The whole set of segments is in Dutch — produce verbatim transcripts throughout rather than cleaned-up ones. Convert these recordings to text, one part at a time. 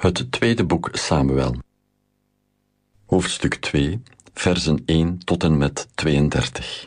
Het tweede boek Samuel. Hoofdstuk twee, versen één tot en met tweeëndertig.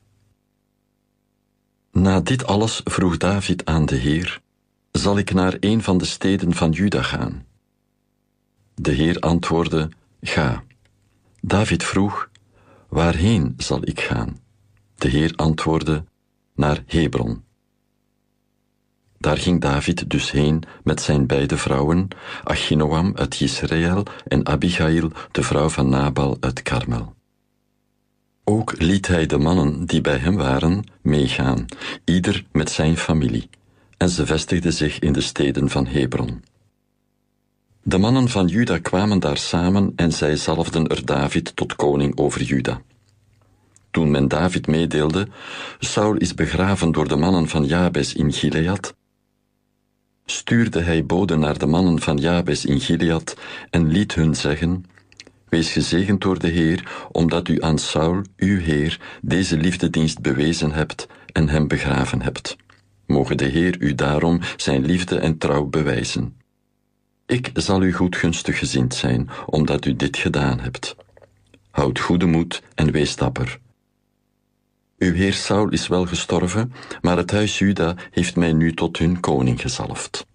Na dit alles vroeg David aan de Heer: zal ik naar een van de steden van Juda gaan? De Heer antwoordde: ga. David vroeg: waarheen zal ik gaan? De Heer antwoordde: naar Hebron. Daar ging David dus heen met zijn beide vrouwen, Achinoam uit Jisraël en Abigail, de vrouw van Nabal uit Karmel. Ook liet hij de mannen die bij hem waren meegaan, ieder met zijn familie, en ze vestigden zich in de steden van Hebron. De mannen van Juda kwamen daar samen en zij zalfden er David tot koning over Juda. Toen men David meedeelde: Saul is begraven door de mannen van Jabes in Gilead, stuurde hij boden naar de mannen van Jabes in Gilead en liet hun zeggen: wees gezegend door de Heer, omdat u aan Saul, uw Heer, deze liefdedienst bewezen hebt en hem begraven hebt. Moge de Heer u daarom zijn liefde en trouw bewijzen. Ik zal u goedgunstig gezind zijn, omdat u dit gedaan hebt. Houd goede moed en wees dapper. Uw heer Saul is wel gestorven, maar het huis Juda heeft mij nu tot hun koning gezalfd.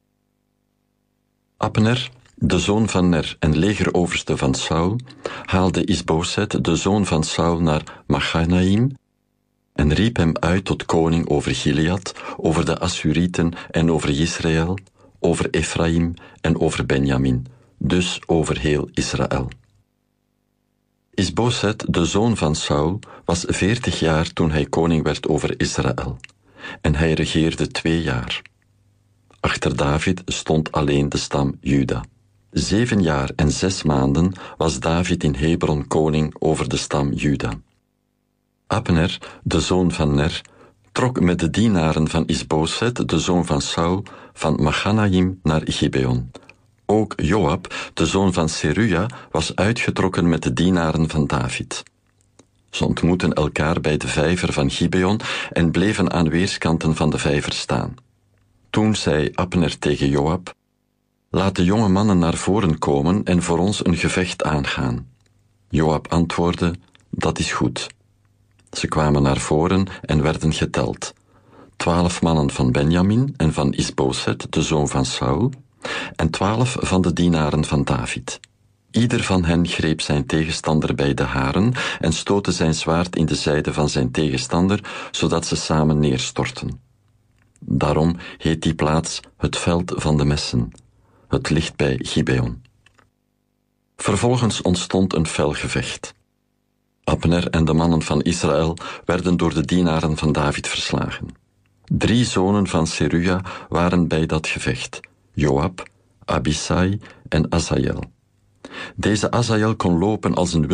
Abner, de zoon van Ner en legeroverste van Saul, haalde Isboset, de zoon van Saul, naar Machanaim en riep hem uit tot koning over Gilead, over de Assurieten en over Israël, over Ephraim en over Benjamin, dus over heel Israël. Isboset, de zoon van Saul, was veertig jaar toen hij koning werd over Israël, en hij regeerde twee jaar. Achter David stond alleen de stam Juda. Zeven jaar en zes maanden was David in Hebron koning over de stam Juda. Abner, de zoon van Ner, trok met de dienaren van Isboset, de zoon van Saul, van Machanaim naar Gibeon. Ook Joab, de zoon van Seruja, was uitgetrokken met de dienaren van David. Ze ontmoetten elkaar bij de vijver van Gibeon en bleven aan weerskanten van de vijver staan. Toen zei Abner tegen Joab: laat de jonge mannen naar voren komen en voor ons een gevecht aangaan. Joab antwoordde: dat is goed. Ze kwamen naar voren en werden geteld. Twaalf mannen van Benjamin en van Isboset, de zoon van Saul, en twaalf van de dienaren van David. Ieder van hen greep zijn tegenstander bij de haren en stootte zijn zwaard in de zijde van zijn tegenstander, zodat ze samen neerstortten. Daarom heet die plaats het veld van de messen. Het ligt bij Gibeon. Vervolgens ontstond een fel gevecht. Abner en de mannen van Israël werden door de dienaren van David verslagen. Drie zonen van Seruja waren bij dat gevecht: Joab, Abisai en Asael. Deze Asael kon lopen als een